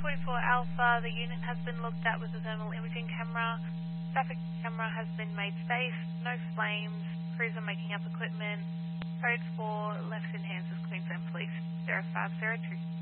44 Alpha, the unit has been looked at with a thermal imaging camera. Traffic camera has been made safe, no flames, crews are making up equipment. Code 4, left in hands of Queensland Police, 0502.